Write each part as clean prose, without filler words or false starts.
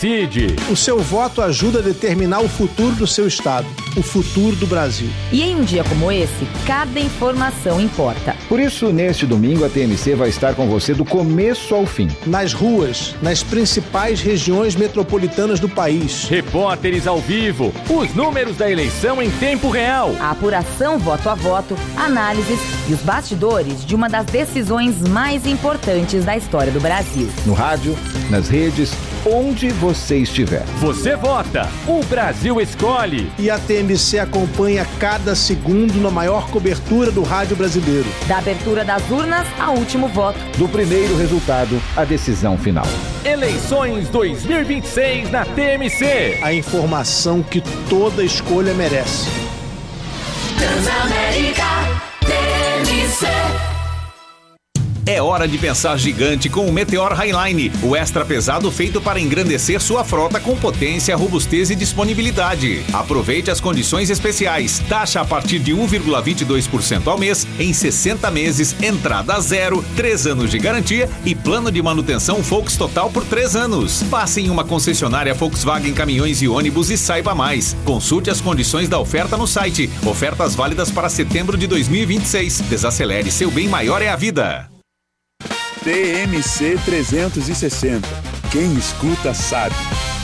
Cid. O seu voto ajuda a determinar o futuro do seu estado, o futuro do Brasil. E em um dia como esse, cada informação importa. Por isso, neste domingo, a TMC vai estar com você do começo ao fim. Nas ruas, nas principais regiões metropolitanas do país. Repórteres ao vivo, os números da eleição em tempo real. A apuração voto a voto, análises e os bastidores de uma das decisões mais importantes da história do Brasil. No rádio, nas redes, onde você estiver. Você vota, o Brasil escolhe. E a TMC acompanha cada segundo na maior cobertura do rádio brasileiro. Da abertura das urnas ao último voto. Do primeiro resultado à decisão final. Eleições 2026 na TMC. A informação que toda escolha merece. Transamérica TMC. É hora de pensar gigante com o Meteor Highline, o extra pesado feito para engrandecer sua frota com potência, robustez e disponibilidade. Aproveite as condições especiais. Taxa a partir de 1,22% ao mês, em 60 meses, entrada zero, 3 anos de garantia e plano de manutenção Volks Total por 3 anos. Passe em uma concessionária Volkswagen Caminhões e Ônibus e saiba mais. Consulte as condições da oferta no site. Ofertas válidas para setembro de 2026. Desacelere, seu bem maior é a vida. TMC 360. Quem escuta sabe.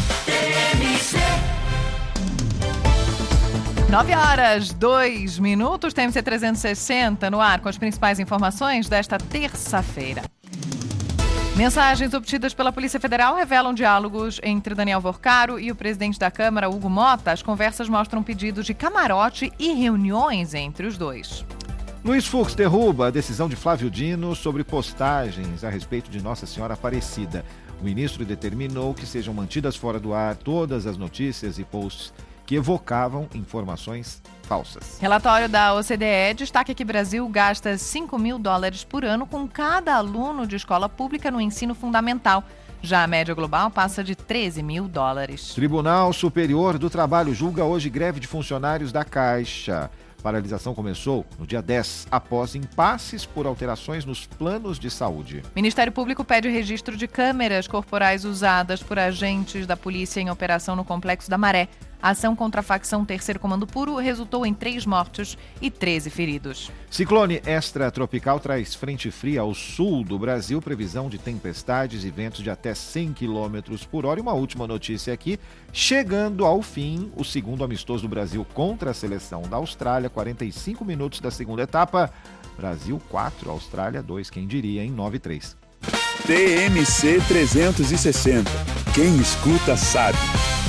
9h02, TMC 360 no ar com as principais informações desta terça-feira. Mensagens obtidas pela Polícia Federal revelam diálogos entre Daniel Vorcaro e o presidente da Câmara, Hugo Mota. As conversas mostram pedidos de camarote e reuniões entre os dois. Luiz Fux derruba a decisão de Flávio Dino sobre postagens a respeito de Nossa Senhora Aparecida. O ministro determinou que sejam mantidas fora do ar todas as notícias e posts que evocavam informações falsas. Relatório da OCDE destaca que o Brasil gasta $5 mil por ano com cada aluno de escola pública no ensino fundamental. Já a média global passa de $13 mil. Tribunal Superior do Trabalho julga hoje greve de funcionários da Caixa. A paralisação começou no dia 10, após impasses por alterações nos planos de saúde. Ministério Público pede registro de câmeras corporais usadas por agentes da polícia em operação no Complexo da Maré. A ação contra a facção Terceiro Comando Puro resultou em 3 mortos e 13 feridos. Ciclone extratropical traz frente fria ao sul do Brasil, previsão de tempestades e ventos de até 100 km por hora. E uma última notícia aqui, chegando ao fim, o segundo amistoso do Brasil contra a seleção da Austrália, 45 minutos da segunda etapa. Brasil 4, Austrália 2, quem diria, em 9-3. TMC 360. Quem escuta sabe.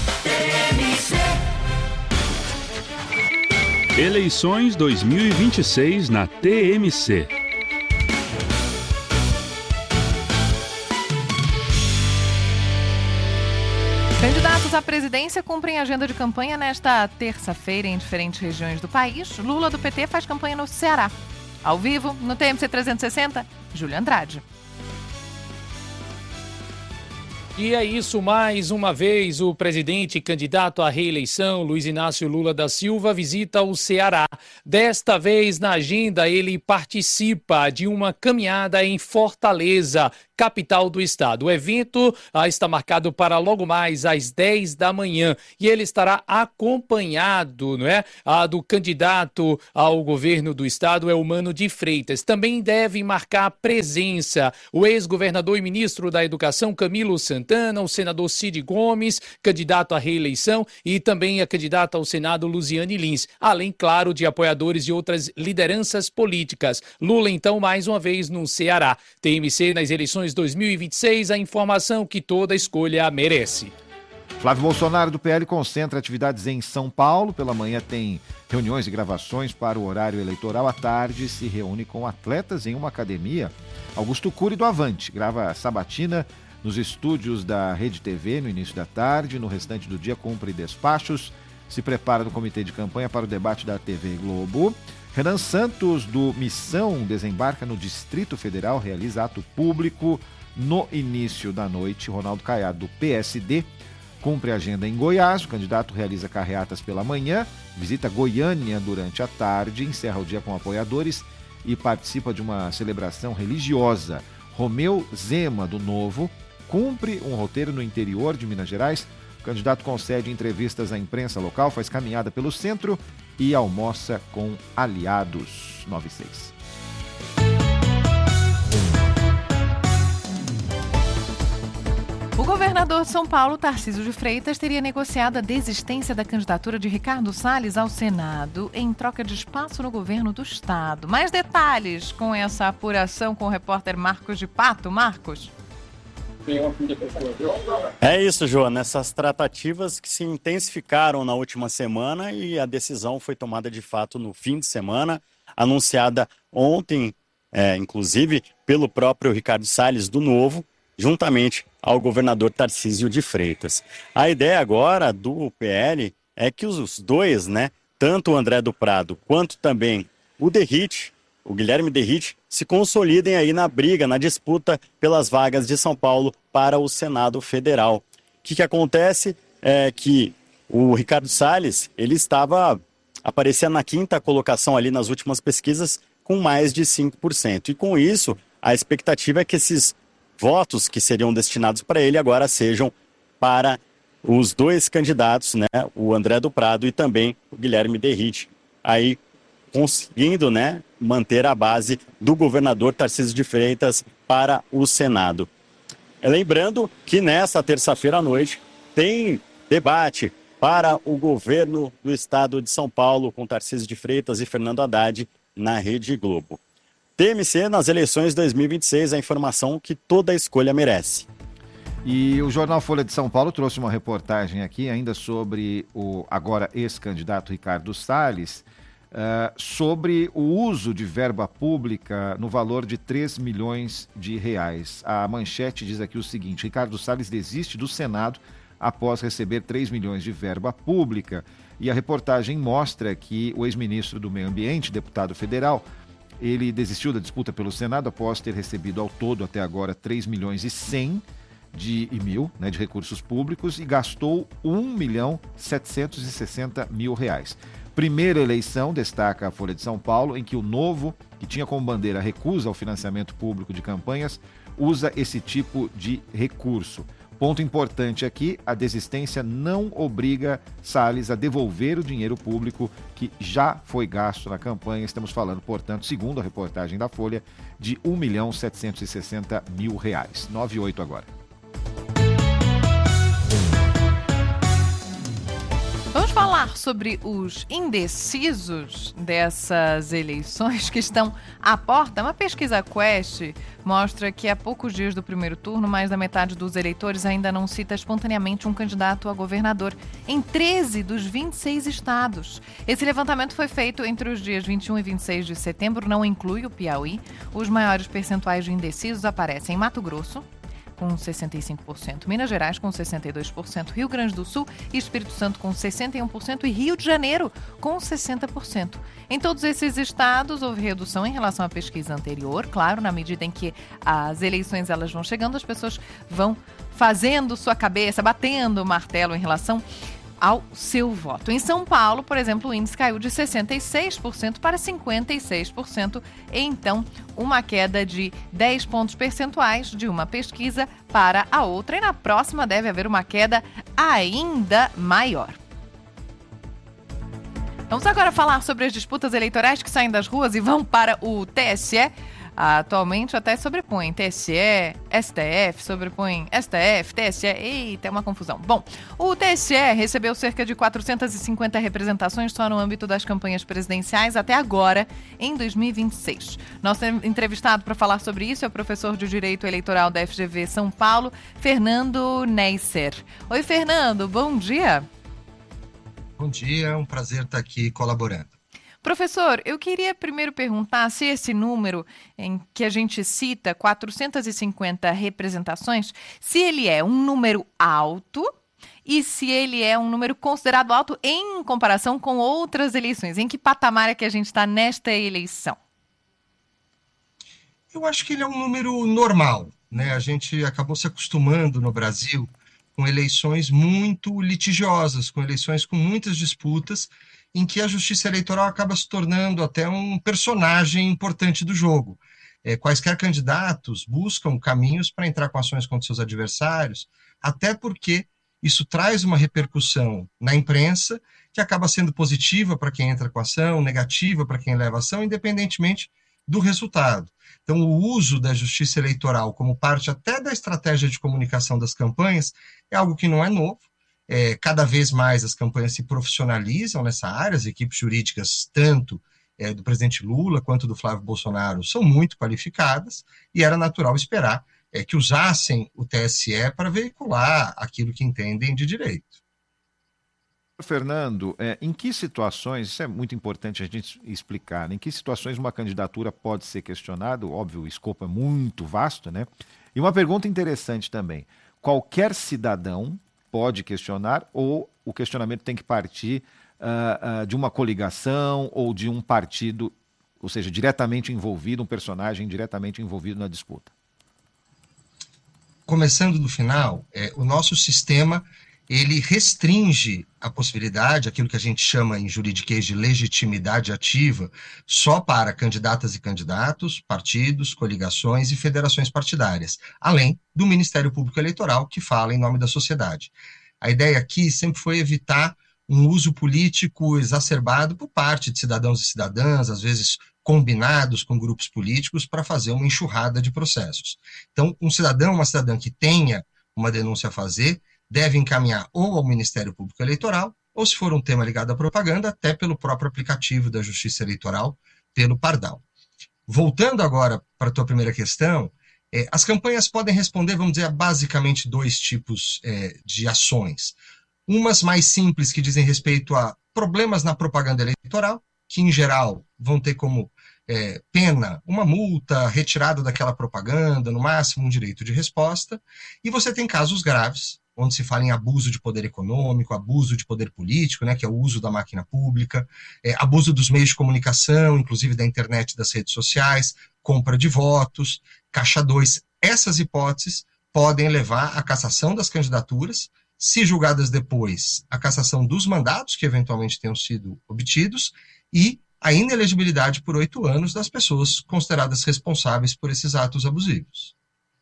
Eleições 2026 na TMC. Candidatos à presidência cumprem agenda de campanha nesta terça-feira em diferentes regiões do país. Lula do PT faz campanha no Ceará. Ao vivo, no TMC 360, Júlia Andrade. E é isso, mais uma vez, o presidente candidato à reeleição, Luiz Inácio Lula da Silva, visita o Ceará. Desta vez, na agenda, ele participa de uma caminhada em Fortaleza, capital do estado. O evento está marcado para logo mais às 10 da manhã e ele estará acompanhado, do candidato ao governo do estado, Eumano de Freitas. Também deve marcar presença o ex-governador e ministro da Educação, Camilo Santana, o senador Cid Gomes, candidato à reeleição, e também a candidata ao Senado, Luziane Lins, além, claro, de apoiadores de outras lideranças políticas. Lula, então, mais uma vez no Ceará. TMC nas eleições 2026, a informação que toda escolha merece. Flávio Bolsonaro do PL concentra atividades em São Paulo. Pela manhã tem reuniões e gravações para o horário eleitoral. À tarde se reúne com atletas em uma academia. Augusto Cury do Avante grava sabatina nos estúdios da Rede TV no início da tarde. No restante do dia cumpre despachos. Se prepara no comitê de campanha para o debate da TV Globo. Renan Santos do Missão desembarca no Distrito Federal, realiza ato público no início da noite. Ronaldo Caiado do PSD cumpre a agenda em Goiás. O candidato realiza carreatas pela manhã, visita Goiânia durante a tarde, encerra o dia com apoiadores e participa de uma celebração religiosa. Romeu Zema, do Novo, cumpre um roteiro no interior de Minas Gerais. O candidato concede entrevistas à imprensa local, faz caminhada pelo centro e almoça com aliados. 96. O governador de São Paulo, Tarcísio de Freitas, teria negociado a desistência da candidatura de Ricardo Salles ao Senado em troca de espaço no governo do estado. Mais detalhes com essa apuração com o repórter Marcos de Pato. Marcos? É isso, Joana. Essas tratativas que se intensificaram na última semana e a decisão foi tomada de fato no fim de semana, anunciada ontem, inclusive, pelo próprio Ricardo Salles do Novo, juntamente ao governador Tarcísio de Freitas. A ideia agora do PL é que os dois, tanto o André do Prado quanto também o Derrite, o Guilherme Derrite, se consolidem aí na briga, na disputa pelas vagas de São Paulo para o Senado Federal. O que acontece é que o Ricardo Salles, ele estava aparecendo na 5ª colocação ali nas últimas pesquisas com mais de 5%. E com isso, a expectativa é que esses votos que seriam destinados para ele agora sejam para os dois candidatos, o André do Prado e também o Guilherme Derrite, aí conseguindo, manter a base do governador Tarcísio de Freitas para o Senado. Lembrando que nesta terça-feira à noite tem debate para o governo do estado de São Paulo com Tarcísio de Freitas e Fernando Haddad na Rede Globo. TMC nas eleições 2026, a informação que toda escolha merece. E o jornal Folha de São Paulo trouxe uma reportagem aqui ainda sobre o agora ex-candidato Ricardo Salles, sobre o uso de verba pública no valor de 3 milhões de reais. A manchete diz aqui o seguinte: Ricardo Salles desiste do Senado após receber 3 milhões de verba pública. E a reportagem mostra que o ex-ministro do Meio Ambiente, deputado federal, ele desistiu da disputa pelo Senado após ter recebido ao todo até agora 3 milhões e 100 de recursos públicos e gastou 1.760.000 reais. Primeira eleição, destaca a Folha de São Paulo, em que o Novo, que tinha como bandeira a recusa ao financiamento público de campanhas, usa esse tipo de recurso. Ponto importante aqui, a desistência não obriga Salles a devolver o dinheiro público que já foi gasto na campanha. Estamos falando, portanto, segundo a reportagem da Folha, de 1.760.000 reais. 9,8 agora. Vamos falar sobre os indecisos dessas eleições que estão à porta. Uma pesquisa Quest mostra que há poucos dias do primeiro turno, mais da metade dos eleitores ainda não cita espontaneamente um candidato a governador em 13 dos 26 estados. Esse levantamento foi feito entre os dias 21 e 26 de setembro, não inclui o Piauí. Os maiores percentuais de indecisos aparecem em Mato Grosso, com 65%, Minas Gerais com 62%, Rio Grande do Sul e Espírito Santo com 61% e Rio de Janeiro com 60%. Em todos esses estados houve redução em relação à pesquisa anterior, claro, na medida em que as eleições elas vão chegando, as pessoas vão fazendo sua cabeça, batendo o martelo em relação ao seu voto. Em São Paulo, por exemplo, o índice caiu de 66% para 56%, então uma queda de 10 pontos percentuais de uma pesquisa para a outra, e na próxima deve haver uma queda ainda maior. Vamos agora falar sobre as disputas eleitorais que saem das ruas e vão para o TSE. Atualmente até sobrepõe TSE, STF, sobrepõe STF, TSE, eita, é uma confusão. Bom, o TSE recebeu cerca de 450 representações só no âmbito das campanhas presidenciais até agora, em 2026. Nosso entrevistado para falar sobre isso é o professor de Direito Eleitoral da FGV São Paulo, Fernando Neisser. Oi, Fernando, bom dia. Bom dia, é um prazer estar aqui colaborando. Professor, eu queria primeiro perguntar se esse número em que a gente cita, 450 representações, se ele é um número alto e se ele é um número considerado alto em comparação com outras eleições. Em que patamar é que a gente está nesta eleição? Eu acho que ele é um número normal, né? A gente acabou se acostumando no Brasil com eleições muito litigiosas, com eleições com muitas disputas, em que a justiça eleitoral acaba se tornando até um personagem importante do jogo. quaisquer candidatos buscam caminhos para entrar com ações contra seus adversários, até porque isso traz uma repercussão na imprensa que acaba sendo positiva para quem entra com ação, negativa para quem leva ação, independentemente do resultado. Então, o uso da justiça eleitoral como parte até da estratégia de comunicação das campanhas é algo que não é novo. Cada vez mais as campanhas se profissionalizam nessa área, as equipes jurídicas, tanto do presidente Lula quanto do Flávio Bolsonaro, são muito qualificadas, e era natural esperar que usassem o TSE para veicular aquilo que entendem de direito. Fernando, em que situações, isso é muito importante a gente explicar, em que situações uma candidatura pode ser questionada? Óbvio, o escopo é muito vasto, né? E uma pergunta interessante também, qualquer cidadão pode questionar ou o questionamento tem que partir de uma coligação ou de um partido, ou seja, diretamente envolvido, um personagem diretamente envolvido na disputa? Começando do final, o nosso sistema ele restringe a possibilidade, aquilo que a gente chama em juridiquês de legitimidade ativa, só para candidatas e candidatos, partidos, coligações e federações partidárias, além do Ministério Público Eleitoral, que fala em nome da sociedade. A ideia aqui sempre foi evitar um uso político exacerbado por parte de cidadãos e cidadãs, às vezes combinados com grupos políticos, para fazer uma enxurrada de processos. Então, um cidadão, uma cidadã que tenha uma denúncia a fazer, deve encaminhar ou ao Ministério Público Eleitoral, ou se for um tema ligado à propaganda, até pelo próprio aplicativo da Justiça Eleitoral, pelo Pardal. Voltando agora para a tua primeira questão, as campanhas podem responder, vamos dizer, a basicamente 2 tipos de ações. Umas mais simples, que dizem respeito a problemas na propaganda eleitoral, que em geral vão ter como pena uma multa, retirada daquela propaganda, no máximo um direito de resposta, e você tem casos graves, onde se fala em abuso de poder econômico, abuso de poder político, né, que é o uso da máquina pública, abuso dos meios de comunicação, inclusive da internet e das redes sociais, compra de votos, caixa 2. Essas hipóteses podem levar à cassação das candidaturas, se julgadas depois, a cassação dos mandatos que eventualmente tenham sido obtidos e a inelegibilidade por 8 anos das pessoas consideradas responsáveis por esses atos abusivos.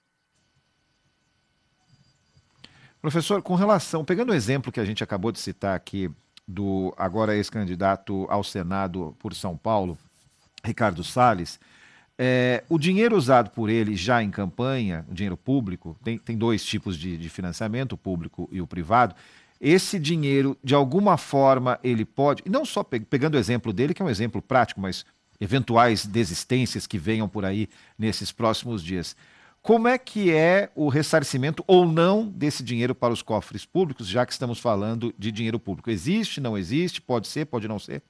Professor, com relação, pegando o exemplo que a gente acabou de citar aqui, do agora ex-candidato ao Senado por São Paulo, Ricardo Salles, o dinheiro usado por ele já em campanha, o dinheiro público, tem 2 tipos de financiamento, o público e o privado. Esse dinheiro, de alguma forma, ele pode, e não só pegando o exemplo dele, que é um exemplo prático, mas eventuais desistências que venham por aí nesses próximos dias. Como é que é o ressarcimento ou não desse dinheiro para os cofres públicos, já que estamos falando de dinheiro público? Existe, não existe, pode ser, pode não ser?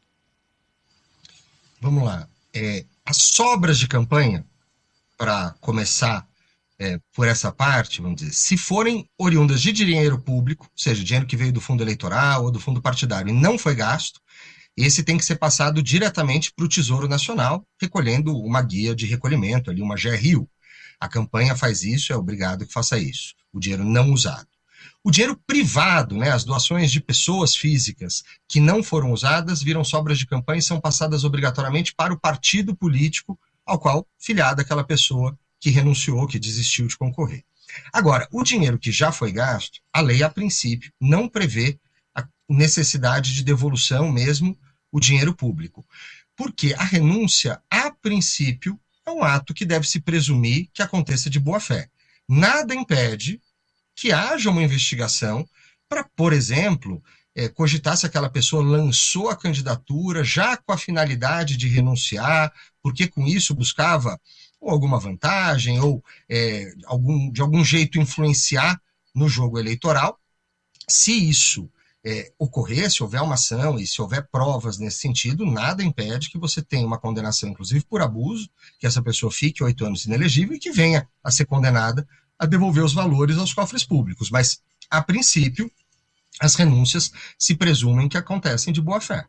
Vamos lá. As sobras de campanha, para começar por essa parte, vamos dizer, se forem oriundas de dinheiro público, ou seja, dinheiro que veio do fundo eleitoral ou do fundo partidário e não foi gasto, esse tem que ser passado diretamente para o Tesouro Nacional, recolhendo uma guia de recolhimento, ali, uma GRU. A campanha faz isso, é obrigado que faça isso, o dinheiro não usado. O dinheiro privado, né, as doações de pessoas físicas que não foram usadas, viram sobras de campanha e são passadas obrigatoriamente para o partido político ao qual filiada aquela pessoa que renunciou, que desistiu de concorrer. Agora, o dinheiro que já foi gasto, a lei, a princípio, não prevê a necessidade de devolução mesmo o dinheiro público. Porque a renúncia, a princípio, é um ato que deve se presumir que aconteça de boa fé. Nada impede que haja uma investigação para, por exemplo, cogitar se aquela pessoa lançou a candidatura já com a finalidade de renunciar, porque com isso buscava ou alguma vantagem ou de algum jeito influenciar no jogo eleitoral. Se isso ocorrer, se houver uma ação e se houver provas nesse sentido, nada impede que você tenha uma condenação, inclusive por abuso, que essa pessoa fique 8 anos inelegível e que venha a ser condenada a devolver os valores aos cofres públicos. Mas, a princípio, as renúncias se presumem que acontecem de boa fé.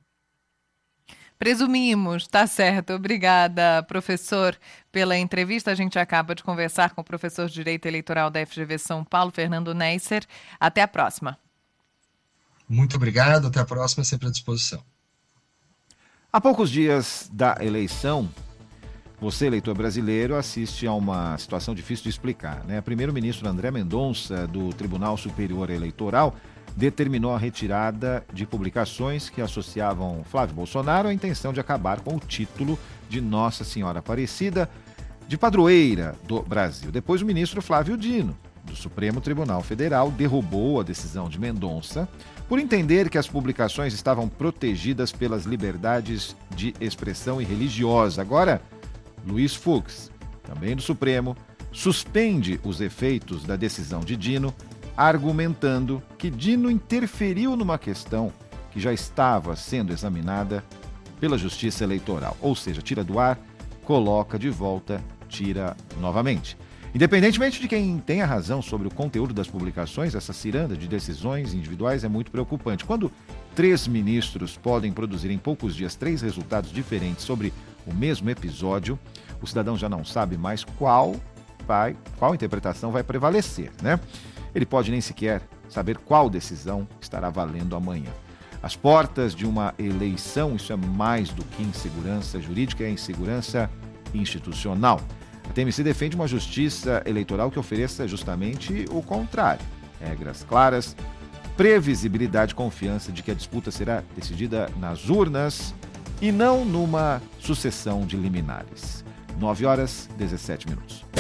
Presumimos, tá certo. Obrigada, professor, pela entrevista. A gente acaba de conversar com o professor de Direito Eleitoral da FGV São Paulo, Fernando Neisser. Até a próxima. Muito obrigado, até a próxima, sempre à disposição. Há poucos dias da eleição, Você, eleitor brasileiro, assiste a uma situação difícil de explicar, né? Primeiro-ministro André Mendonça, do Tribunal Superior Eleitoral, determinou a retirada de publicações que associavam Flávio Bolsonaro à intenção de acabar com o título de Nossa Senhora Aparecida de padroeira do Brasil. Depois, o ministro Flávio Dino, do Supremo Tribunal Federal, derrubou a decisão de Mendonça por entender que as publicações estavam protegidas pelas liberdades de expressão e religiosa. Agora, Luiz Fux, também do Supremo, suspende os efeitos da decisão de Dino, argumentando que Dino interferiu numa questão que já estava sendo examinada pela Justiça Eleitoral. Ou seja, tira do ar, coloca de volta, tira novamente. Independentemente de quem tenha razão sobre o conteúdo das publicações, essa ciranda de decisões individuais é muito preocupante. Quando 3 ministros podem produzir em poucos dias 3 resultados diferentes sobre o mesmo episódio, o cidadão já não sabe mais qual interpretação vai prevalecer, né? Ele pode nem sequer saber qual decisão estará valendo amanhã. As portas de uma eleição, isso é mais do que insegurança jurídica, é insegurança institucional. A TMC defende uma justiça eleitoral que ofereça justamente o contrário. Regras claras, previsibilidade e confiança de que a disputa será decidida nas urnas e não numa sucessão de liminares. 9h17.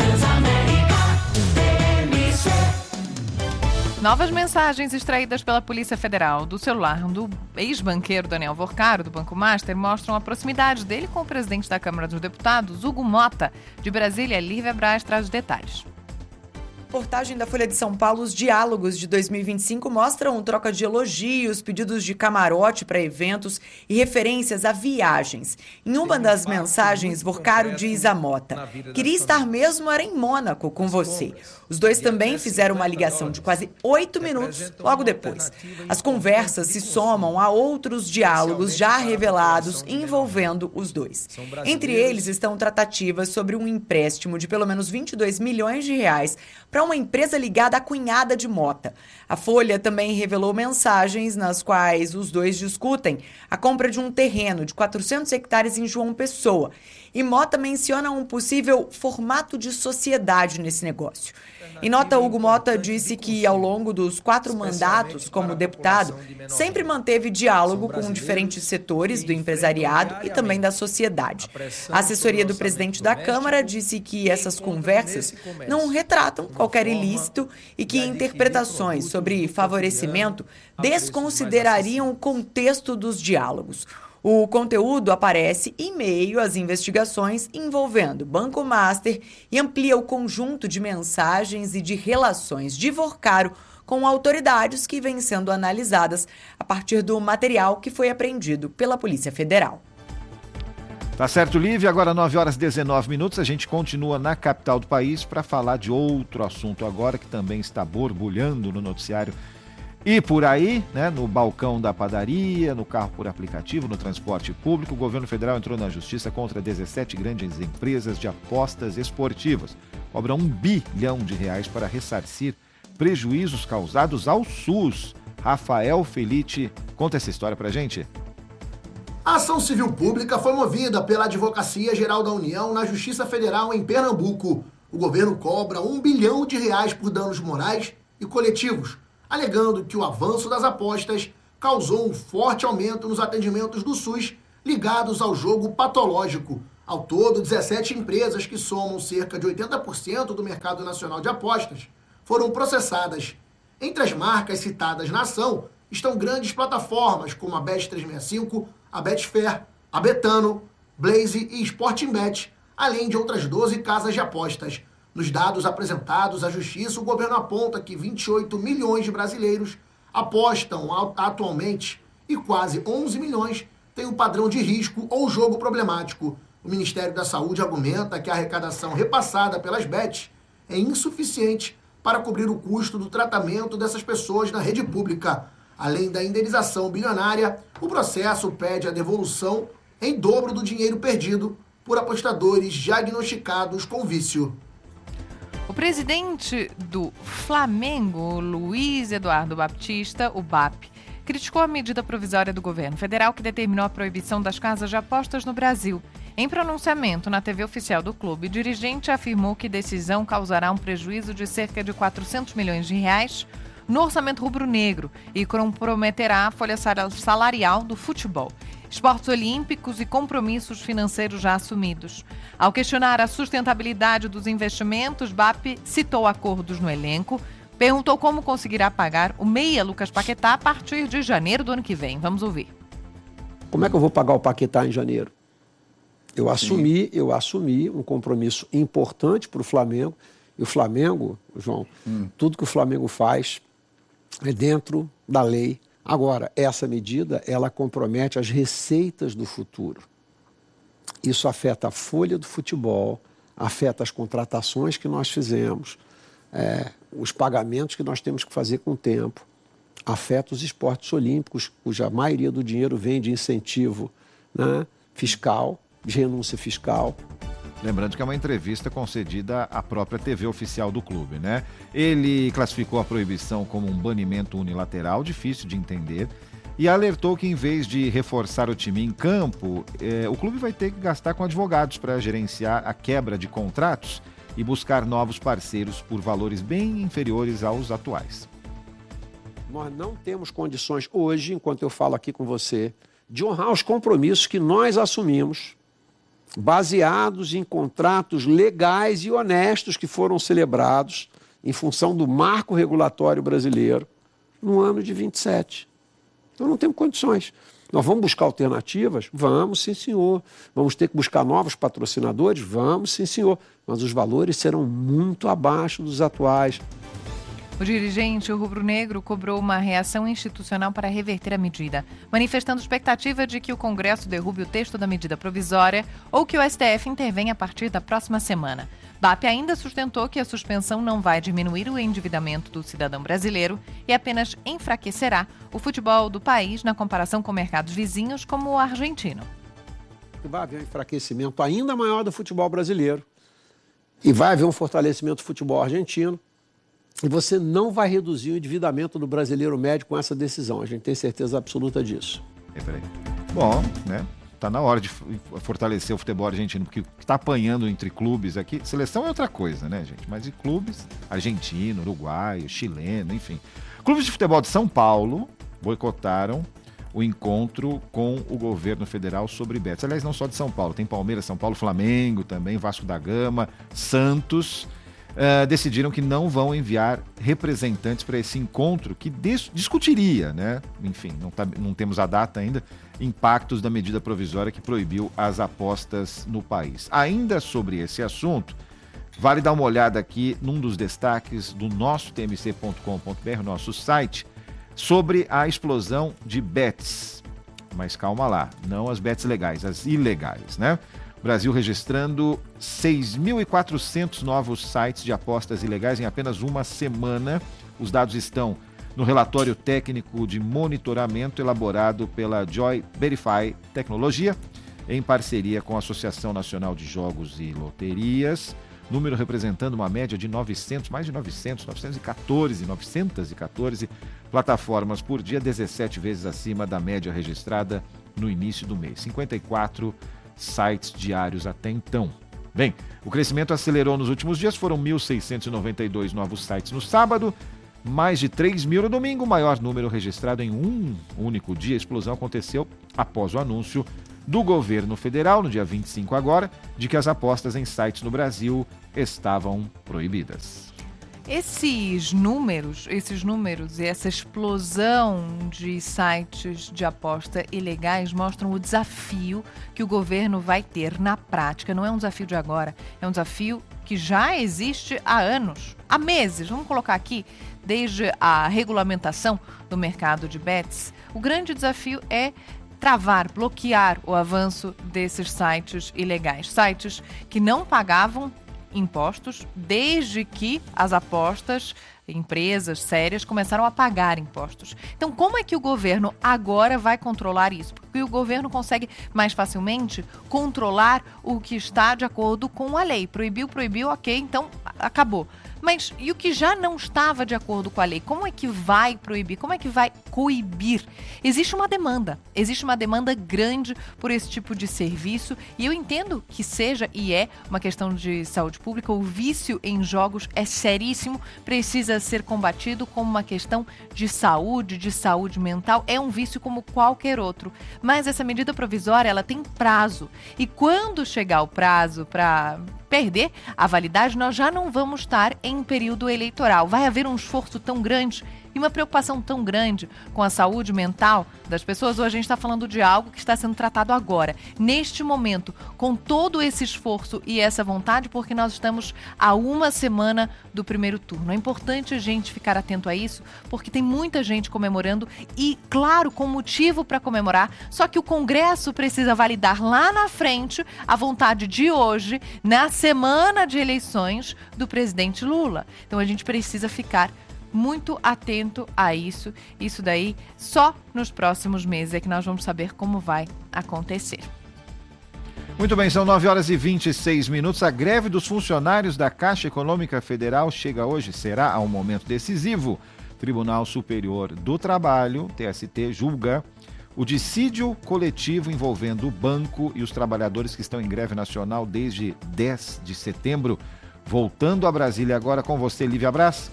Novas mensagens extraídas pela Polícia Federal do celular do ex-banqueiro Daniel Vorcaro, do Banco Master, mostram a proximidade dele com o presidente da Câmara dos Deputados, Hugo Mota. De Brasília, Lívia Braz traz os detalhes. Reportagem da Folha de São Paulo, os diálogos de 2025 mostram troca de elogios, pedidos de camarote para eventos e referências a viagens. Em uma das mensagens, Vorcaro diz a Mota: "Queria estar mesmo era em Mônaco com você." Os dois também fizeram uma ligação de quase 8 minutos logo depois. As conversas se somam a outros diálogos já revelados envolvendo os dois. Entre eles estão tratativas sobre um empréstimo de pelo menos 22 milhões de reais para uma empresa ligada à cunhada de Mota. A Folha também revelou mensagens nas quais os dois discutem a compra de um terreno de 400 hectares em João Pessoa. E Mota menciona um possível formato de sociedade nesse negócio. Em nota, Hugo Mota disse que, ao longo dos 4 mandatos como deputado, sempre manteve diálogo com diferentes setores do empresariado e também da sociedade. A assessoria do presidente da Câmara disse que essas conversas não retratam qualquer ilícito e que interpretações sobre favorecimento desconsiderariam o contexto dos diálogos. O conteúdo aparece em meio às investigações envolvendo Banco Master e amplia o conjunto de mensagens e de relações de Vorcaro com autoridades que vêm sendo analisadas a partir do material que foi apreendido pela Polícia Federal. Tá certo, Lívia. Agora 9h19, a gente continua na capital do país para falar de outro assunto agora que também está borbulhando no noticiário. E por aí, né, no balcão da padaria, no carro por aplicativo, no transporte público, o governo federal entrou na justiça contra 17 grandes empresas de apostas esportivas. Cobra R$1 bilhão para ressarcir prejuízos causados ao SUS. Rafael Felite conta essa história pra gente. A ação civil pública foi movida pela Advocacia Geral da União na Justiça Federal em Pernambuco. O governo cobra R$1 bilhão por danos morais e coletivos, alegando que o avanço das apostas causou um forte aumento nos atendimentos do SUS ligados ao jogo patológico. Ao todo, 17 empresas que somam cerca de 80% do mercado nacional de apostas foram processadas. Entre as marcas citadas na ação estão grandes plataformas como a Bet365, a Betfair, a Betano, Blaze e Sportingbet, além de outras 12 casas de apostas. Nos dados apresentados à Justiça, o governo aponta que 28 milhões de brasileiros apostam atualmente e quase 11 milhões têm um padrão de risco ou jogo problemático. O Ministério da Saúde argumenta que a arrecadação repassada pelas bets é insuficiente para cobrir o custo do tratamento dessas pessoas na rede pública. Além da indenização bilionária, o processo pede a devolução em dobro do dinheiro perdido por apostadores diagnosticados com vício. O presidente do Flamengo, Luiz Eduardo Baptista, o BAP, criticou a medida provisória do governo federal que determinou a proibição das casas de apostas no Brasil. Em pronunciamento na TV oficial do clube, o dirigente afirmou que decisão causará um prejuízo de cerca de 400 milhões de reais no orçamento rubro-negro e comprometerá a folha salarial do futebol, esportes olímpicos e compromissos financeiros já assumidos. Ao questionar a sustentabilidade dos investimentos, BAP citou acordos no elenco, perguntou como conseguirá pagar o meia Lucas Paquetá a partir de janeiro do ano que vem. Vamos ouvir. Como é que eu vou pagar o Paquetá em janeiro? Eu assumi um compromisso importante para o Flamengo. E o Flamengo, João, tudo que o Flamengo faz é dentro da lei. Agora, essa medida, ela compromete as receitas do futuro. Isso afeta a folha do futebol, afeta as contratações que nós fizemos, os pagamentos que nós temos que fazer com o tempo, afeta os esportes olímpicos, cuja maioria do dinheiro vem de incentivo, né, fiscal, de renúncia fiscal. Lembrando que é uma entrevista concedida à própria TV oficial do clube, né? Ele classificou a proibição como um banimento unilateral, difícil de entender, e alertou que em vez de reforçar o time em campo, o clube vai ter que gastar com advogados para gerenciar a quebra de contratos e buscar novos parceiros por valores bem inferiores aos atuais. Nós não temos condições hoje, enquanto eu falo aqui com você, de honrar os compromissos que nós assumimos, baseados em contratos legais e honestos que foram celebrados em função do marco regulatório brasileiro no ano de 27. Então não temos condições. Nós vamos buscar alternativas? Vamos, sim, senhor. Vamos ter que buscar novos patrocinadores? Vamos, sim, senhor. Mas os valores serão muito abaixo dos atuais. O dirigente rubro-negro cobrou uma reação institucional para reverter a medida, manifestando expectativa de que o Congresso derrube o texto da medida provisória ou que o STF intervenha a partir da próxima semana. BAP ainda sustentou que a suspensão não vai diminuir o endividamento do cidadão brasileiro e apenas enfraquecerá o futebol do país na comparação com mercados vizinhos como o argentino. Vai haver um enfraquecimento ainda maior do futebol brasileiro e vai haver um fortalecimento do futebol argentino. E você não vai reduzir o endividamento do brasileiro médio com essa decisão. A gente tem certeza absoluta disso. Bom, né? Tá na hora de fortalecer o futebol argentino, porque o que está apanhando entre clubes aqui, seleção é outra coisa, né, gente? Mas de clubes, argentino, uruguaio, chileno, enfim. Clubes de futebol de São Paulo boicotaram o encontro com o governo federal sobre bets. Aliás, não só de São Paulo, tem Palmeiras, São Paulo, Flamengo também, Vasco da Gama, Santos. Decidiram que não vão enviar representantes para esse encontro que discutiria, né? Enfim, não temos a data ainda, impactos da medida provisória que proibiu as apostas no país. Ainda sobre esse assunto, vale dar uma olhada aqui num dos destaques do nosso tmc.com.br, nosso site, sobre a explosão de bets. Mas calma lá, não as bets legais, as ilegais, né? Brasil registrando 6.400 novos sites de apostas ilegais em apenas uma semana. Os dados estão no relatório técnico de monitoramento elaborado pela Joy Verify Tecnologia, em parceria com a Associação Nacional de Jogos e Loterias. Número representando uma média de 914 plataformas por dia, 17 vezes acima da média registrada no início do mês. 54 sites diários até então. Bem, o crescimento acelerou nos últimos dias, foram 1.692 novos sites no sábado, mais de 3.000 no domingo, o maior número registrado em um único dia. A explosão aconteceu após o anúncio do governo federal, no dia 25 agora, de que as apostas em sites no Brasil estavam proibidas. Esses números e essa explosão de sites de aposta ilegais mostram o desafio que o governo vai ter na prática. Não é um desafio de agora, é um desafio que já existe há anos, há meses. Vamos colocar aqui, desde a regulamentação do mercado de bets. O grande desafio é travar, bloquear o avanço desses sites ilegais. Sites que não pagavam impostos desde que as apostas, empresas sérias, começaram a pagar impostos. Então, como é que o governo agora vai controlar isso? Porque o governo consegue mais facilmente controlar o que está de acordo com a lei. Proibiu, ok, então acabou. Mas e o que já não estava de acordo com a lei? Como é que vai proibir? Como é que vai coibir? Existe uma demanda grande por esse tipo de serviço e eu entendo que seja e é uma questão de saúde pública. O vício em jogos é seríssimo, precisa ser combatido como uma questão de saúde mental. É um vício como qualquer outro. Mas essa medida provisória, ela tem prazo. E quando chegar o prazo para perder a validade, nós já não vamos estar em período eleitoral. Vai haver um esforço tão grande e uma preocupação tão grande com a saúde mental das pessoas. Hoje a gente está falando de algo que está sendo tratado agora, neste momento, com todo esse esforço e essa vontade, porque nós estamos a uma semana do primeiro turno. É importante a gente ficar atento a isso, porque tem muita gente comemorando e, claro, com motivo para comemorar, só que o Congresso precisa validar lá na frente a vontade de hoje, na semana de eleições do presidente Lula. Então a gente precisa ficar muito atento a isso. Isso daí, só nos próximos meses é que nós vamos saber como vai acontecer. Muito bem, são 9h26. A greve dos funcionários da Caixa Econômica Federal chega hoje, será a um momento decisivo. Tribunal Superior do Trabalho, TST, julga o dissídio coletivo envolvendo o banco e os trabalhadores que estão em greve nacional desde 10 de setembro. Voltando a Brasília agora com você, Lívia Braz.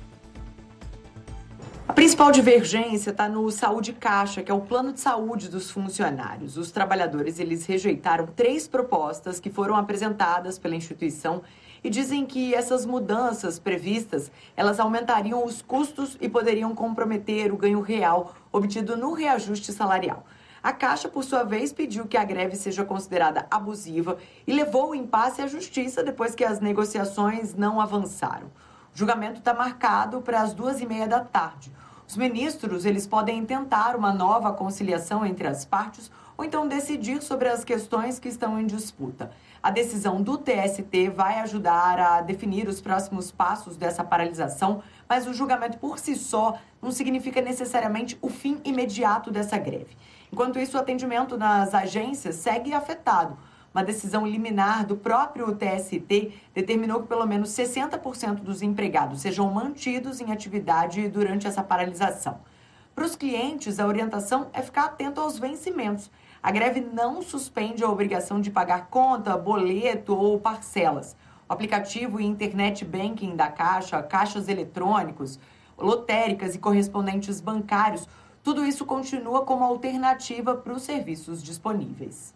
A principal divergência está no Saúde Caixa, que é o plano de saúde dos funcionários. Os trabalhadores, eles rejeitaram 3 propostas que foram apresentadas pela instituição e dizem que essas mudanças previstas, elas aumentariam os custos e poderiam comprometer o ganho real obtido no reajuste salarial. A Caixa, por sua vez, pediu que a greve seja considerada abusiva e levou o impasse à justiça depois que as negociações não avançaram. O julgamento está marcado para as 14h30 da tarde. Os ministros, eles podem tentar uma nova conciliação entre as partes ou então decidir sobre as questões que estão em disputa. A decisão do TST vai ajudar a definir os próximos passos dessa paralisação, mas o julgamento por si só não significa necessariamente o fim imediato dessa greve. Enquanto isso, o atendimento nas agências segue afetado. Uma decisão liminar do próprio TST determinou que pelo menos 60% dos empregados sejam mantidos em atividade durante essa paralisação. Para os clientes, a orientação é ficar atento aos vencimentos. A greve não suspende a obrigação de pagar conta, boleto ou parcelas. O aplicativo e internet banking da Caixa, caixas eletrônicos, lotéricas e correspondentes bancários, tudo isso continua como alternativa para os serviços disponíveis.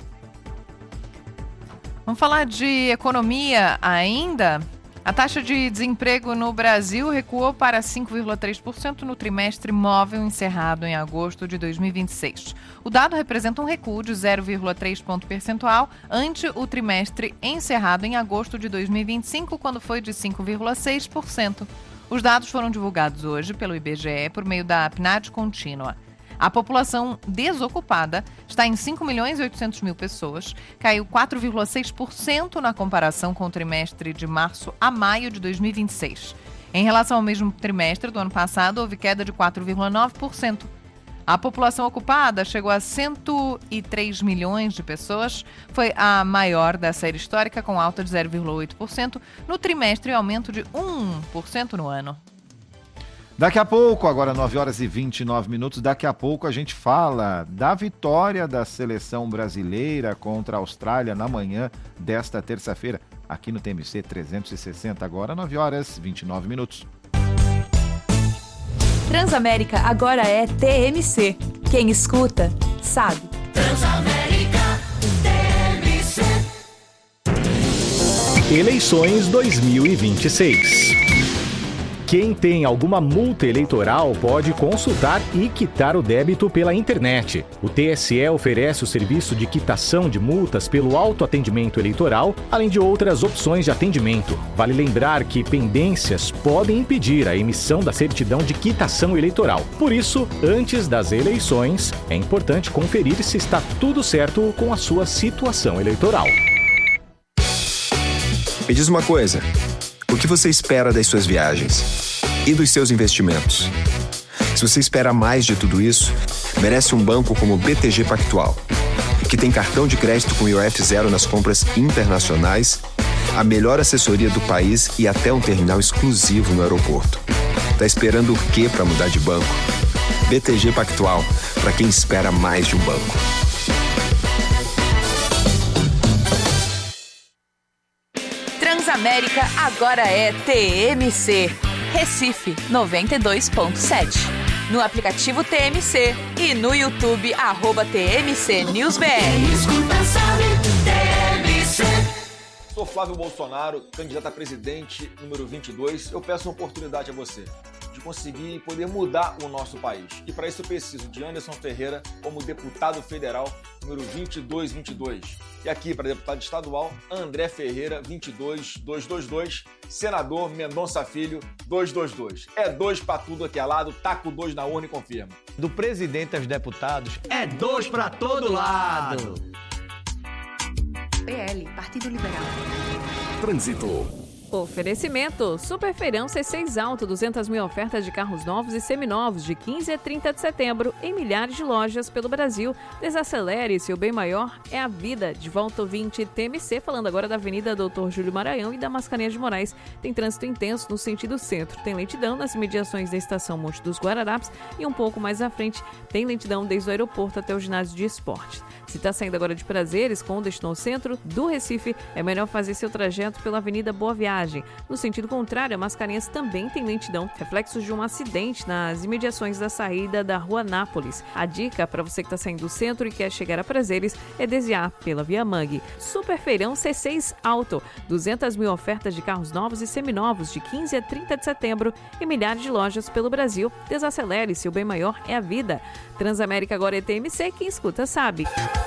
Vamos falar de economia ainda. A taxa de desemprego no Brasil recuou para 5,3% no trimestre móvel encerrado em agosto de 2026. O dado representa um recuo de 0,3 ponto percentual ante o trimestre encerrado em agosto de 2025, quando foi de 5,6%. Os dados foram divulgados hoje pelo IBGE por meio da PNAD contínua. A população desocupada está em 5.800.000 pessoas, caiu 4,6% na comparação com o trimestre de março a maio de 2026. Em relação ao mesmo trimestre do ano passado, houve queda de 4,9%. A população ocupada chegou a 103 milhões de pessoas, foi a maior da série histórica, com alta de 0,8% no trimestre e aumento de 1% no ano. Daqui a pouco, agora 9h29, daqui a pouco a gente fala da vitória da seleção brasileira contra a Austrália na manhã desta terça-feira, aqui no TMC 360, agora 9h29. Transamérica agora é TMC. Quem escuta, sabe. Transamérica TMC. Eleições 2026. Quem tem alguma multa eleitoral pode consultar e quitar o débito pela internet. O TSE oferece o serviço de quitação de multas pelo autoatendimento eleitoral, além de outras opções de atendimento. Vale lembrar que pendências podem impedir a emissão da certidão de quitação eleitoral. Por isso, antes das eleições, é importante conferir se está tudo certo com a sua situação eleitoral. Me diz uma coisa. O que você espera das suas viagens e dos seus investimentos? Se você espera mais de tudo isso, merece um banco como o BTG Pactual, que tem cartão de crédito com IOF zero nas compras internacionais a melhor assessoria do país e até um terminal exclusivo no aeroporto. Tá esperando o quê para mudar de banco? BTG Pactual, para quem espera mais de um banco. Transamérica agora é TMC. Recife 92.7. No aplicativo TMC e no YouTube @TMC NewsBR. Sou Flávio Bolsonaro, candidato a presidente número 22. Eu peço uma oportunidade a você de conseguir poder mudar o nosso país. E para isso eu preciso de Anderson Ferreira como deputado federal número 2222. E aqui para deputado estadual, André Ferreira 22222, senador Mendonça Filho 222. É 2 para tudo aqui ao lado, taco 2 na urna e confirma. Do presidente aos deputados, é 2 para todo lado. PL, Partido Liberal. Trânsito. Oferecimento: Superfeirão C6 Alto, 200 mil ofertas de carros novos e seminovos de 15 a 30 de setembro em milhares de lojas pelo Brasil. Desacelere, seu bem maior é a vida. De volta ao 20 TMC, falando agora da Avenida Doutor Júlio Maranhão e da Mascarenhas de Moraes. Tem trânsito intenso no sentido centro. Tem lentidão nas imediações da estação Monte dos Guararapes e um pouco mais à frente tem lentidão desde o aeroporto até o ginásio de esportes. Se está saindo agora de Prazeres com destino ao centro do Recife, é melhor fazer seu trajeto pela Avenida Boa Viagem. No sentido contrário, a Mascarenhas também tem lentidão, reflexos de um acidente nas imediações da saída da Rua Nápoles. A dica para você que está saindo do centro e quer chegar a Prazeres é desviar pela Via Mangue. Superfeirão C6 Alto, 200 mil ofertas de carros novos e seminovos de 15 a 30 de setembro em milhares de lojas pelo Brasil. Desacelere, seu bem maior é a vida. Transamérica agora é TMC, quem escuta sabe.